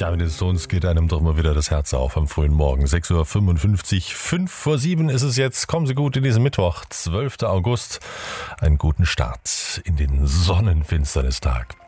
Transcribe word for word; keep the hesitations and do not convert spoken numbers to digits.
Ja, wenn es so uns geht, einem doch mal wieder das Herz auf am frühen Morgen. sechs Uhr fünfundfünfzig, fünf vor sieben ist es jetzt. Kommen Sie gut in diesen Mittwoch, zwölften August. Einen guten Start in den Sonnenfinsternis-Tag.